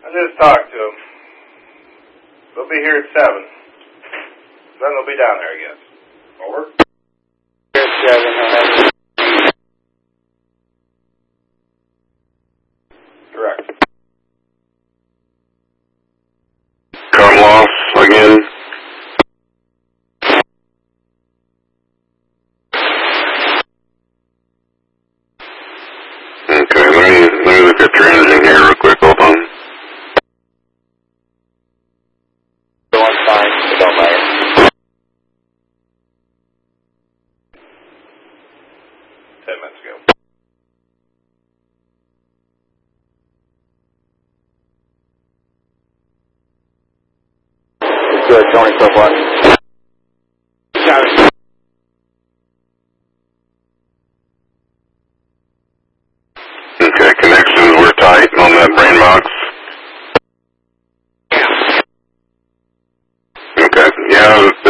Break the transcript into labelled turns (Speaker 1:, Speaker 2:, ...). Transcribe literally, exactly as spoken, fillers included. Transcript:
Speaker 1: I just talked to them. They'll be here at seven. Then they'll be down there, I guess. Over.
Speaker 2: Here at seven.
Speaker 1: Correct.
Speaker 3: Carlos again. Okay, let me let me look at your engine here real quick. Hold on.
Speaker 2: Going fine. It don't matter.
Speaker 1: Ten minutes ago.
Speaker 2: Good, Tony, so far. Got it.
Speaker 3: Okay, connections were tight on that brain box. Okay, yeah,